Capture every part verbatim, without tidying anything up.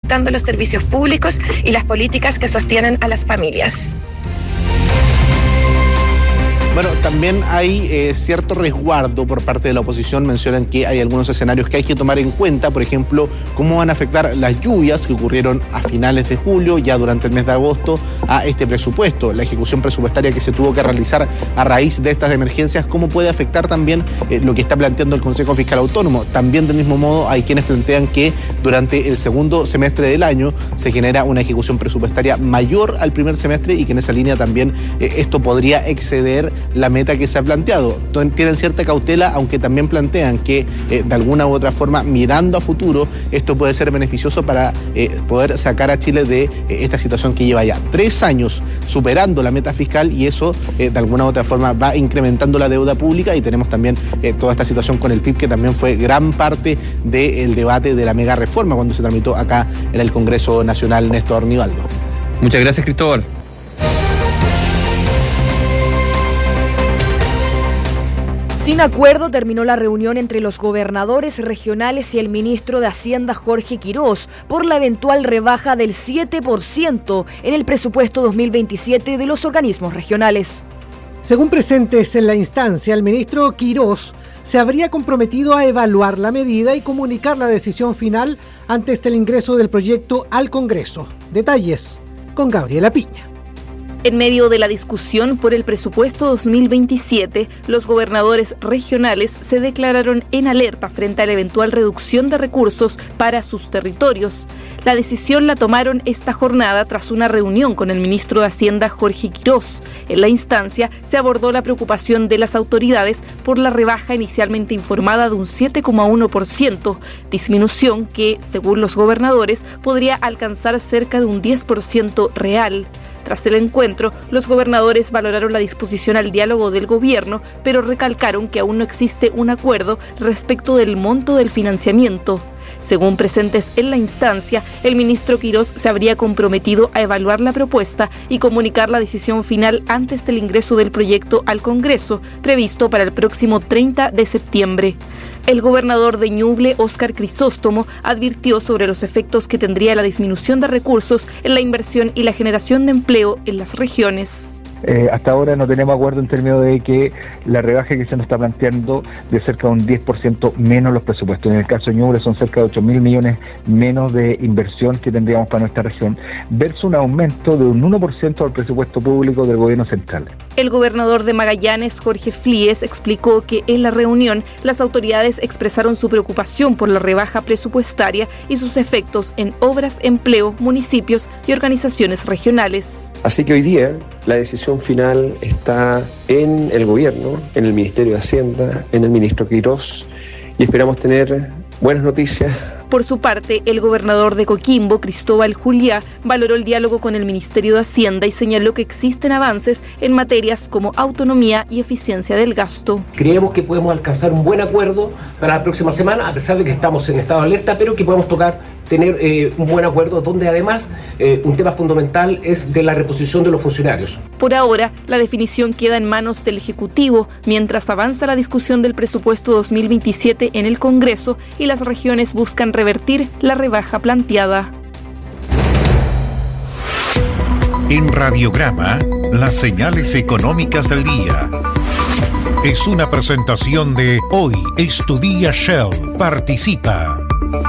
afectando los servicios públicos y las políticas que sostienen a las familias. Bueno, también hay eh, cierto resguardo por parte de la oposición. Mencionan que hay algunos escenarios que hay que tomar en cuenta, por ejemplo, cómo van a afectar las lluvias que ocurrieron a finales de julio, ya durante el mes de agosto, a este presupuesto, la ejecución presupuestaria que se tuvo que realizar a raíz de estas emergencias, cómo puede afectar también eh, lo que está planteando el Consejo Fiscal Autónomo. También del mismo modo hay quienes plantean que durante el segundo semestre del año se genera una ejecución presupuestaria mayor al primer semestre y que en esa línea también eh, esto podría exceder la meta que se ha planteado. Tienen cierta cautela, aunque también plantean que eh, de alguna u otra forma, mirando a futuro, esto puede ser beneficioso para eh, poder sacar a Chile de eh, esta situación que lleva ya tres años superando la meta fiscal, y eso eh, de alguna u otra forma va incrementando la deuda pública, y tenemos también eh, toda esta situación con el P I B, que también fue gran parte del debate de la mega reforma cuando se tramitó acá en el Congreso Nacional. Néstor Nivaldo. Muchas gracias, Cristóbal. Sin acuerdo terminó la reunión entre los gobernadores regionales y el ministro de Hacienda Jorge Quirós por la eventual rebaja del siete por ciento en el presupuesto dos mil veintisiete de los organismos regionales. Según presentes en la instancia, el ministro Quirós se habría comprometido a evaluar la medida y comunicar la decisión final antes del ingreso del proyecto al Congreso. Detalles con Gabriela Piña. En medio de la discusión por el presupuesto dos mil veintisiete, los gobernadores regionales se declararon en alerta frente a la eventual reducción de recursos para sus territorios. La decisión la tomaron esta jornada tras una reunión con el ministro de Hacienda Jorge Quirós. En la instancia se abordó la preocupación de las autoridades por la rebaja inicialmente informada de un siete coma uno por ciento, disminución que, según los gobernadores, podría alcanzar cerca de un diez por ciento real. Tras el encuentro, los gobernadores valoraron la disposición al diálogo del gobierno, pero recalcaron que aún no existe un acuerdo respecto del monto del financiamiento. Según presentes en la instancia, el ministro Quirós se habría comprometido a evaluar la propuesta y comunicar la decisión final antes del ingreso del proyecto al Congreso, previsto para el próximo treinta de septiembre. El gobernador de Ñuble, Óscar Crisóstomo, advirtió sobre los efectos que tendría la disminución de recursos en la inversión y la generación de empleo en las regiones. Eh, hasta ahora no tenemos acuerdo en términos de que la rebaja que se nos está planteando de cerca de un diez por ciento menos los presupuestos. En el caso de Ñuble son cerca de ocho mil millones menos de inversión que tendríamos para nuestra región, versus un aumento de un uno por ciento del presupuesto público del gobierno central. El gobernador de Magallanes, Jorge Flies, explicó que en la reunión las autoridades expresaron su preocupación por la rebaja presupuestaria y sus efectos en obras, empleo, municipios y organizaciones regionales. Así que hoy día la decisión final está en el gobierno, en el Ministerio de Hacienda, en el ministro Quirós, y esperamos tener buenas noticias. Por su parte, el gobernador de Coquimbo, Cristóbal Juliá, valoró el diálogo con el Ministerio de Hacienda y señaló que existen avances en materias como autonomía y eficiencia del gasto. Creemos que podemos alcanzar un buen acuerdo para la próxima semana, a pesar de que estamos en estado de alerta, pero que podemos tocar, tener eh, un buen acuerdo donde además eh, un tema fundamental es de la reposición de los funcionarios. Por ahora, la definición queda en manos del Ejecutivo, mientras avanza la discusión del presupuesto dos mil veintisiete en el Congreso y las regiones buscan revertir la rebaja planteada. En Radiograma, las señales económicas del día. Es una presentación de Hoy es tu día Shell. Participa.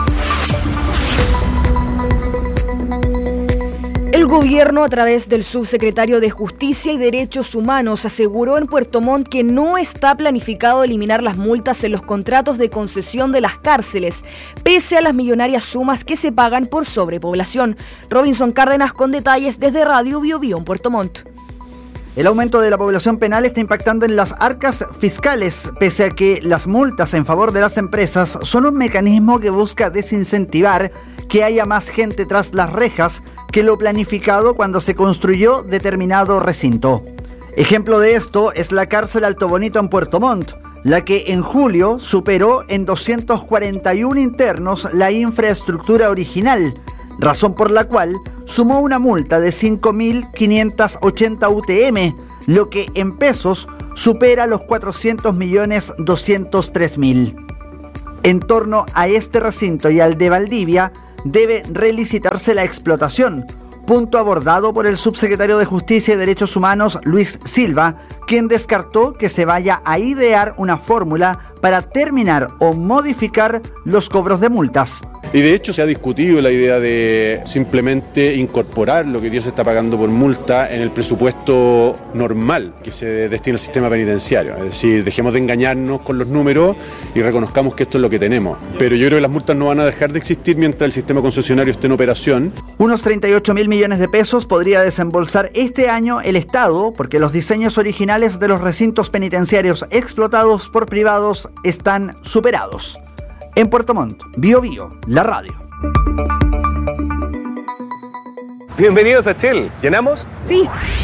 El gobierno, a través del subsecretario de Justicia y Derechos Humanos, aseguró en Puerto Montt que no está planificado eliminar las multas en los contratos de concesión de las cárceles, pese a las millonarias sumas que se pagan por sobrepoblación. Robinson Cárdenas con detalles desde Radio Bio Bio en Puerto Montt. El aumento de la población penal está impactando en las arcas fiscales, pese a que las multas en favor de las empresas son un mecanismo que busca desincentivar que haya más gente tras las rejas que lo planificado cuando se construyó determinado recinto. Ejemplo de esto es la cárcel Alto Bonito en Puerto Montt, la que en julio superó en doscientos cuarenta y uno internos la infraestructura original, razón por la cual sumó una multa de cinco mil quinientos ochenta U T M, lo que en pesos supera los cuatrocientos millones doscientos tres mil. En torno a este recinto y al de Valdivia, debe relicitarse la explotación, punto abordado por el subsecretario de Justicia y Derechos Humanos, Luis Silva, quien descartó que se vaya a idear una fórmula para terminar o modificar los cobros de multas. Y de hecho se ha discutido la idea de simplemente incorporar lo que hoy día se está pagando por multa en el presupuesto normal que se destina al sistema penitenciario. Es decir, dejemos de engañarnos con los números y reconozcamos que esto es lo que tenemos. Pero yo creo que las multas no van a dejar de existir mientras el sistema concesionario esté en operación. Unos treinta y ocho mil millones de pesos podría desembolsar este año el Estado, porque los diseños originales de los recintos penitenciarios explotados por privados están superados. En Puerto Montt, Bio Bio, la radio. Bienvenidos a Shell. ¿Llenamos? Sí.